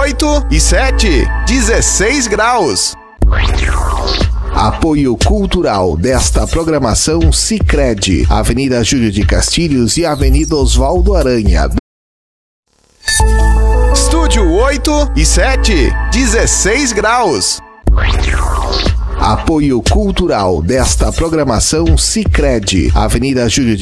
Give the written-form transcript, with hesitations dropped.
8 e 7, 16 graus. Apoio cultural desta programação Sicredi, Avenida Júlio de Castilhos e Avenida Osvaldo Aranha. Estúdio 8 e 7, 16 graus. Apoio cultural desta programação Sicredi, Avenida Júlio de